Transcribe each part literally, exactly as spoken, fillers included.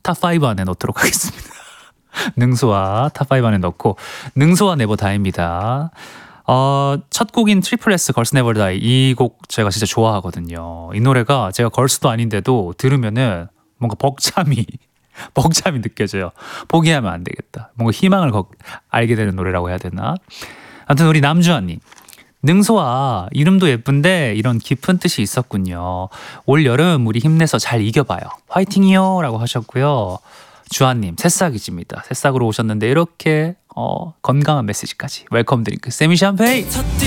탑오 안에 넣도록 하겠습니다. 능소화 탑오 안에 넣고 능소화 네버 다이입니다. 어, 첫 곡인 트리플 S 걸스 네버 다이 이 곡 제가 진짜 좋아하거든요. 이 노래가 제가 걸스도 아닌데도 들으면은 뭔가 벅참이 벅참이 느껴져요. 포기하면 안 되겠다. 뭔가 희망을 거, 알게 되는 노래라고 해야 되나? 아무튼 우리 남주환님, 능소아 이름도 예쁜데 이런 깊은 뜻이 있었군요. 올 여름 우리 힘내서 잘 이겨봐요. 화이팅이요 라고 하셨고요. 주한님, 새싹이집니다. 새싹으로 오셨는데 이렇게 어, 건강한 메시지까지. 웰컴 드링크 세미 샴페인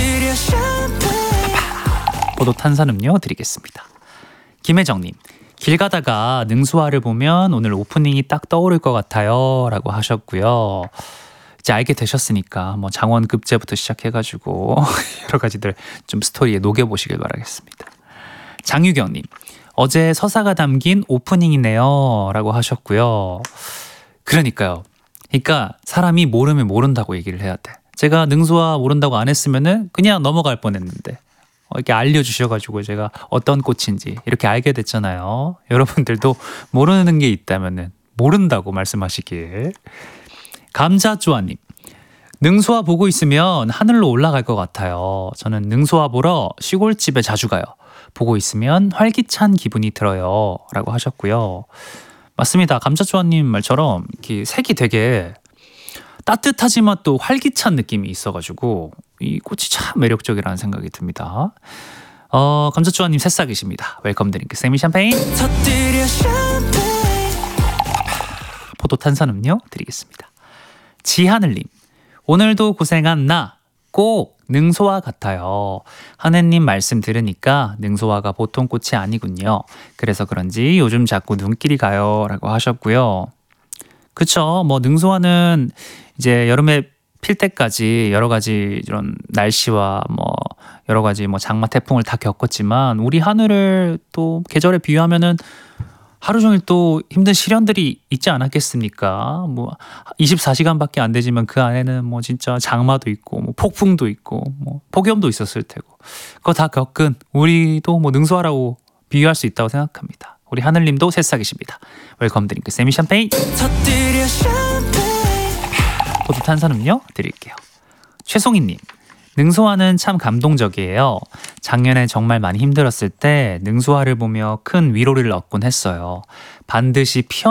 포도 탄산음료 드리겠습니다. 김혜정님, 길 가다가 능수화를 보면 오늘 오프닝이 딱 떠오를 것 같아요 라고 하셨고요. 이제 알게 되셨으니까 뭐 장원 급제부터 시작해가지고 여러 가지들 좀 스토리에 녹여보시길 바라겠습니다. 장유경님, 어제 서사가 담긴 오프닝이네요 라고 하셨고요. 그러니까요. 그러니까 사람이 모르면 모른다고 얘기를 해야 돼. 제가 능수화 모른다고 안 했으면은 그냥 넘어갈 뻔했는데 이렇게 알려주셔가지고 제가 어떤 꽃인지 이렇게 알게 됐잖아요. 여러분들도 모르는 게 있다면은 모른다고 말씀하시길. 감자조아님, 능수화 보고 있으면 하늘로 올라갈 것 같아요. 저는 능수화 보러 시골집에 자주 가요. 보고 있으면 활기찬 기분이 들어요 라고 하셨고요. 맞습니다. 감자조아님 말처럼 이렇게 색이 되게 따뜻하지만 또 활기찬 느낌이 있어가지고 이 꽃이 참 매력적이라는 생각이 듭니다. 어, 감자조아님 새싹이십니다. 웰컴 드링크 세미 샴페인 포도 탄산음료 드리겠습니다. 지하늘님, 오늘도 고생한 나 꼭 능소화 같아요. 하느님 말씀 들으니까 능소화가 보통 꽃이 아니군요. 그래서 그런지 요즘 자꾸 눈길이 가요 라고 하셨고요. 그쵸, 뭐 능소화는 이제 여름에 필 때까지 여러 가지 이런 날씨와 뭐 여러 가지 뭐 장마 태풍을 다 겪었지만 우리 하늘을 또 계절에 비유하면은 하루 종일 또 힘든 시련들이 있지 않았겠습니까? 뭐 이십사 시간밖에 안 되지만 그 안에는 뭐 진짜 장마도 있고 뭐 폭풍도 있고 뭐 폭염도 있었을 테고 그거 다 겪은 우리도 뭐 능수화라고 비유할 수 있다고 생각합니다. 우리 하늘님도 새싹이십니다. 웰컴 드링크 세미 샴페인 포도 탄산음료 드릴게요. 최송이님, 능소화는 참 감동적이에요. 작년에 정말 많이 힘들었을 때 능소화를 보며 큰 위로를 얻곤 했어요. 반드시 피어